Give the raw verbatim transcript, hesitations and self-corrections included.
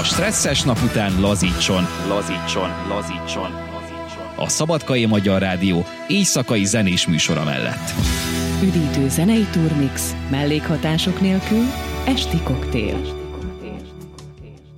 stresszes nap után lazítson, lazítson, lazítson. A Szabadkai Magyar Rádió éjszakai zenés műsora mellett. Üdítő zenei turmix, mellékhatások nélkül, esti koktél.